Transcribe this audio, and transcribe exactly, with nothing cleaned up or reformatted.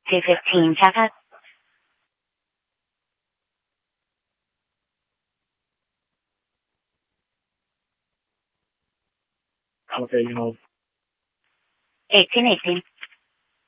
two fifteen Chaka. Okay, you know. eighteen eighteen.